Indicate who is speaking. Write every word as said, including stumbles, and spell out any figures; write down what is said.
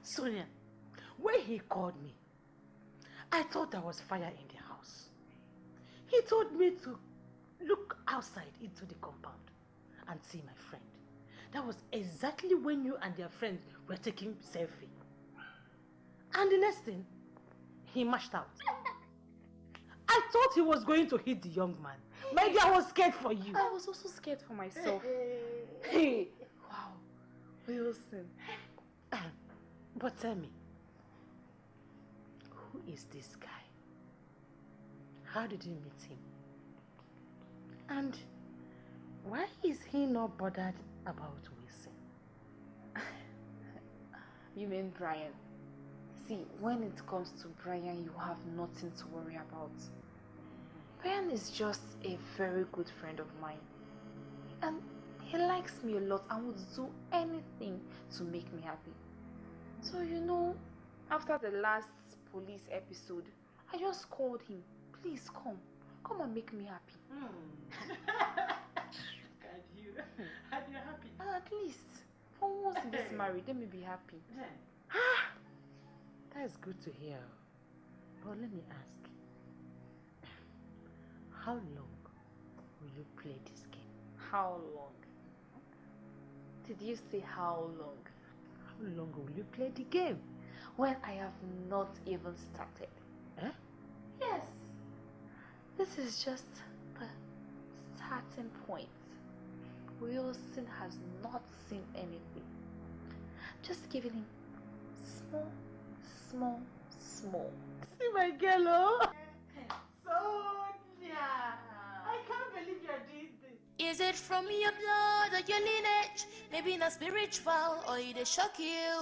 Speaker 1: Sonia, when he called me, I thought there was fire in the house. He told me to look outside into the compound and see my friend. That was exactly when you and your friend were taking selfie. And the next thing, he mashed out. I thought he was going to hit the young man. Maybe I was scared for you.
Speaker 2: I was also scared for myself. Hey, wow. Wilson.
Speaker 1: But tell me, who is this guy? How did you meet him? And why is he not bothered about Wilson?
Speaker 2: You mean Brian? See, when it comes to Brian, you have nothing to worry about. Brian is just a very good friend of mine. And he likes me a lot and would do anything to make me happy. So, you know, after the last police episode, I just called him. Please come. Come and make me happy.
Speaker 1: Hmm. Look at you. And you're happy?
Speaker 2: And at least, for once in this marriage, let me be happy.
Speaker 1: Yeah. Ah, that's good to hear. But let me ask, how long will you play this game?
Speaker 2: How long? Did you say how long?
Speaker 1: How long will you play the game?
Speaker 2: When I have not even started.
Speaker 1: Eh?
Speaker 2: Yes. This is just the starting point. Wilson has not seen anything. Just giving him small, small, small.
Speaker 1: See my girl, oh? Sonia! I can't believe you're doing this.
Speaker 3: Is it from your blood or your lineage? Maybe not spiritual or it shock you.